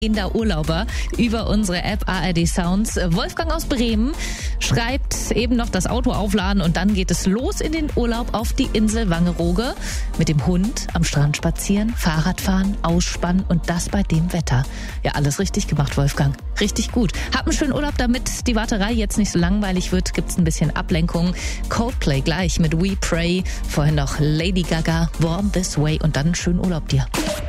Der Urlauber über unsere App ARD Sounds. Wolfgang aus Bremen schreibt eben noch das Auto aufladen und dann geht es los in den Urlaub auf die Insel Wangerooge. Mit dem Hund am Strand spazieren, Fahrrad fahren, ausspannen und das bei dem Wetter. Ja, alles richtig gemacht, Wolfgang. Richtig gut. Hab einen schönen Urlaub, damit die Warterei jetzt nicht so langweilig wird. Gibt's ein bisschen Ablenkung. Coldplay gleich mit We Pray. Vorhin noch Lady Gaga, Born This Way und dann einen schönen Urlaub dir.